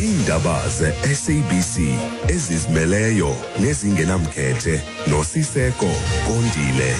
Indaba ze-SABC ezizimeleyo nezingenamkhethe noSiseko Kondile.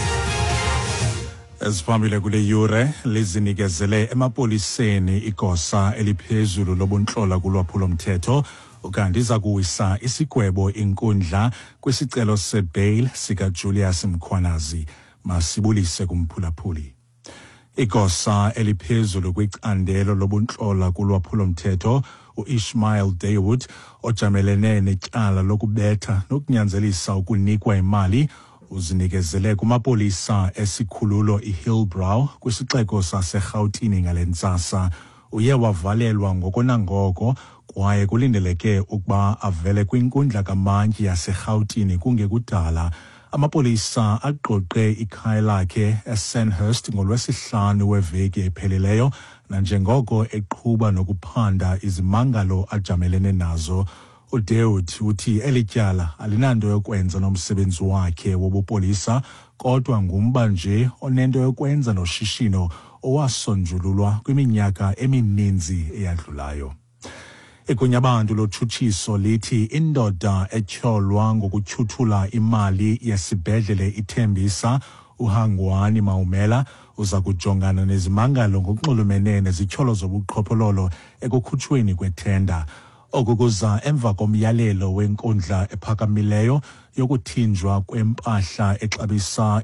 Esiphambili kule yure lizinikezele emapoliseni igosa eliphezulu lobuntlola kulwaphulomthetho ukanti iza kuwisa isigwebo inkundla kwisicelo sebail sika Julius Mkhwanazi. Masibulise kumphulaphuli. Igosa eliphezulu kwicandelo lobuntlola kulwaphulomthetho uIshmael Dawood ojamelene netyala lokubetha nokunyanzelisa ukunikwa imali uzinikezele kumapolisa esikhululo iHillbrow kwisixeko saseRhawutini ngale ntsasa. Uye wavalelwa ngoko nangoko kwaye kulindeleke ukuba avele kwinkundla kamantyi yaseRhawutini kungekudala. Amapolisa aqoqe ikhaya lakhe eSandhurst ngolwesihlanu weveki ephelileyo nanjengoko eqhuba nokuphanda izimangalo ajamelene nazo. uDawood uthi elityala alinanto yokwenza nomsebenzi wakhe wobupolisa kodwa ngumba nje onento yokwenza noshishino owasonjululwa kwiminyaka emininzi eyadlulayo. Igunyabantu lotshutshiso lithi indoda etyholwa ngokutyhuthula imali yesibhedlele ithembisa uHangwani Maumela uza kujongana nezimangalo ngokunxulumene nezityholo zobuqhophololo ekukhutshweni kwethenda. Oku kuza emva komyalelo wenkundla ephakamileyo yokuthinjwa kwempahla exabisa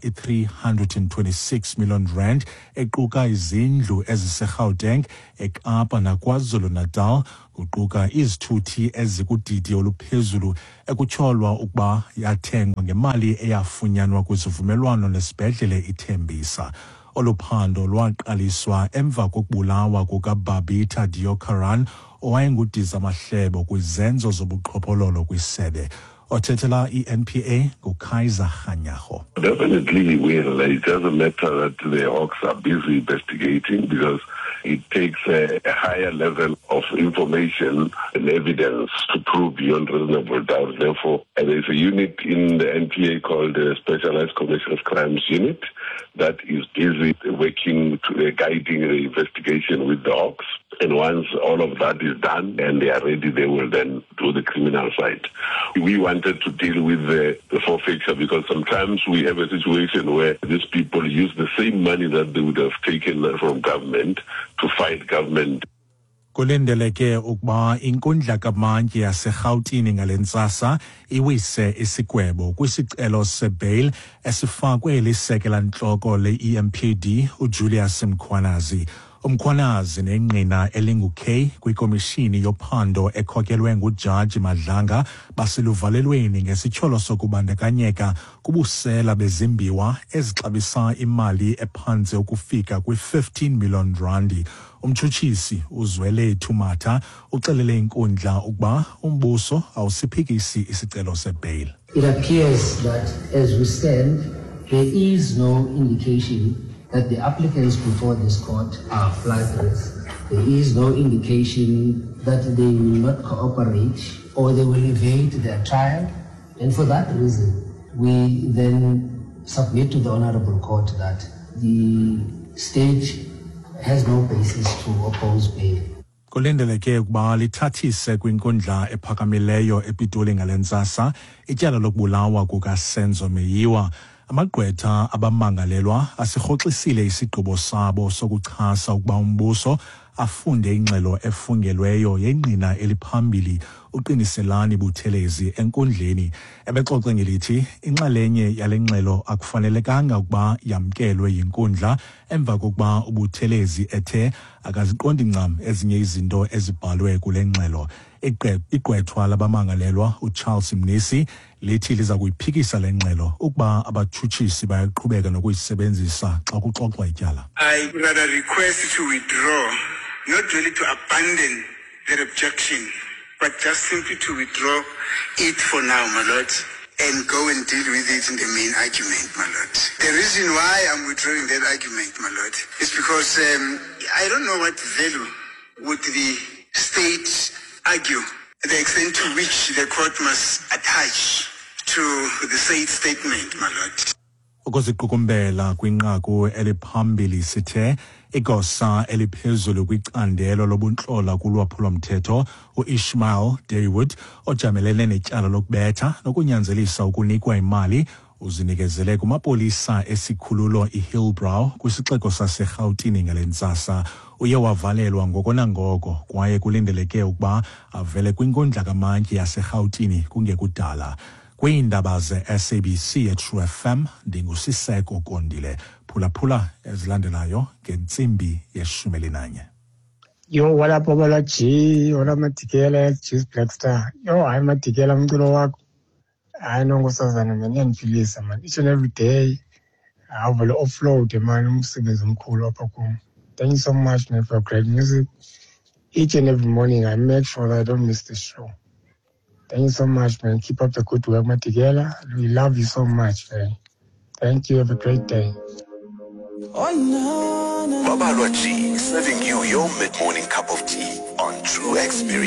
i-326 million rand equka izindlu eziseGauteng, eKapa naKwaZulu Natal, kuquka izithuthi ezikudidi oluphezulu ekutyholwa ukuba yathengwa ngemali eyafunyanwa kwizivumelwano nesibhedlele ithembisa. Oluphando lwaqaliswa emva kokubulawa kukaBabita Deokaran owayengudiza mahlebo kwizenzo zobuqhophololo kwisebe. Othethela iNPA nguKaiser Khanyago. Definitely will. It doesn't matter that the Hawks are busy investigating because it takes a higher level of information and evidence to prove beyond reasonable doubt. Therefore, there's a unit in the NPA called the Specialized Commercial Crimes Unit that is busy working to guiding the investigation with the Hawks. And once all of that is done and they are ready, they will then do the criminal side. We wanted to deal with the forfeiture because sometimes we have a situation where these people use the same money that they would have taken from government to fight government. Kulindeleke ukuba inkundla kamantyi yaseRhawutini ngale ntsasa iwise isigwebo kwisicelo sebail esifakwe lisekela ntloko le-EMPD uJulius Mkhwanazi. Umkhwanazi nengqina elingu-K kwikomishini yophando ekhokelwe nguJaji Madlanga baseluvalelweni ngesityholo sokubandakanyeka kubusela bezimbiwa ezixabisa imali ephantse ukufika kwi-15 million randi. Umtshutshisi uZwelethu Matha uxelele inkundla ukuba umbuso awusiphikisi isicelo sebail. It appears that as we stand, there is no indication that the applicants before this court are flaggers. There is no indication that they will not cooperate or they will evade their trial. And for that reason, we then submit to the Honorable Court that the state has no basis to oppose bail. Kulindeleke ukuba lithathise kwinkundla ephakamileyo ePitoli ngale ntsasa ityala lokubulawa kukaSenzo Meyiwa. Amagqwetha abamangalelwa asirhoxisile isigqibo sabo sokuchasa ukuba umbuso afunde ingxelo efungelweyo yengqina eliphambili uqiniselani Buthelezi enkundleni. Ebexoxe ngelithi inxalenye yale ngxelo akufanelekanga ukuba yamkelwe yinkundla emva kokuba uButhelezi ethe akaziqondi ncam ezinye izinto ezibhalwe kule ngxelo. Igqwethwa labamangalelwa uCharles Mnisi lithi liza kuyiphikisa le ngxelo ukuba abatshutshisi bayaqhubeka nokuyisebenzisa xa kuxoxwa ityala. I rather request to withdraw, not really to abandon their objection, but just simply to withdraw it for now, my lord, and go and deal with it in the main argument, my lord. The reason why I'm withdrawing that argument, my lord, is because I don't know what value would the state argue the extent to which the court must attach to the said statement, my lord. Ukuziqukumbela kwinqaku eliphambili sithe Igosa eliphezulu kwicandelo lobuntlola kulwaphulo-mthetho uIshmael Daywood ojamelene netyala lokubetha nokunyanzelisa ukunikwa imali uzinikezele kumapolisa esikhululo iHillbrow kwisixeko saseRhawutini ngale ntsasa. Uye wavalelwa ngoko nangoko kwaye kulindeleke ukuba avele kwinkundla kamantyi yaseRhawutini kungekudala. Kwiindaba ze-SABC ye-True FM ndingusiseko Kondile. Phulaphula ezilandelayo ngentsimbi ye-11. Yo, what up, Obala G? What up, Matikela, Cheese Black Star? Yo, I'm Matikela, mculo wakho. I know ngosazana man, iyandiphilisa man. Each and every day, I will offload man, umsebenzi omkhulu apha kum. Thank you so much, man, for great music. Each and every morning, I make sure that I don't miss the show. Thank you so much, man. Keep up the good work, Matikela. We love you so much, man. Thank you. Have a great day. Babalwa G, serving you your mid-morning cup of tea on True Experience.